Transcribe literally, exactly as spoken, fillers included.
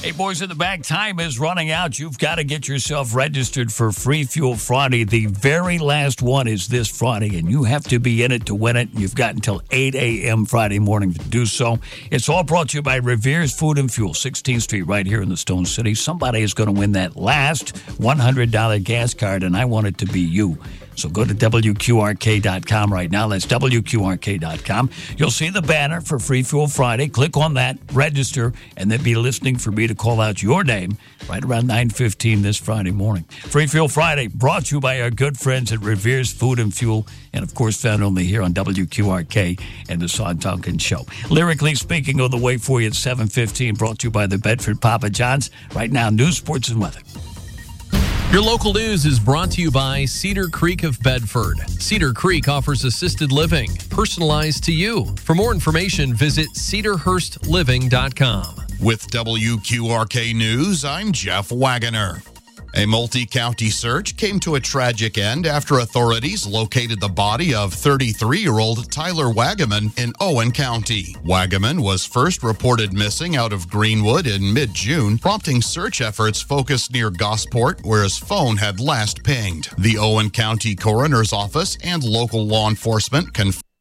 Hey, boys in the back, time is running out. You've got to get yourself registered for Free Fuel Friday. The very last one is this Friday, and you have to be in it to win it. You've got until eight a.m. Friday morning to do so. It's all brought to you by Revere's Food and Fuel, sixteenth Street, right here in the Stone City. Somebody is going to win that last one hundred dollars gas card, and I want it to be you. So go to W Q R K dot com right now. That's W Q R K dot com. You'll see the banner for Free Fuel Friday. Click on that, register, and then be listening for me to call out your name right around nine fifteen this Friday morning. Free Fuel Friday brought to you by our good friends at Revere's Food and Fuel, and, of course, found only here on W Q R K and the Son Duncan Show. Lyrically Speaking on the way for you at seven fifteen, brought to you by the Bedford Papa John's. Right now, news, sports, and weather. Your local news is brought to you by Cedar Creek of Bedford. Cedar Creek offers assisted living, personalized to you. For more information, visit cedar hurst living dot com. With W Q R K News, I'm Jeff Wagoner. A multi-county search came to a tragic end after authorities located the body of thirty-three-year-old Tyler Wagaman in Owen County. Wagaman was first reported missing out of Greenwood in mid-June, prompting search efforts focused near Gosport, where his phone had last pinged. The Owen County Coroner's Office and local law enforcement confirmed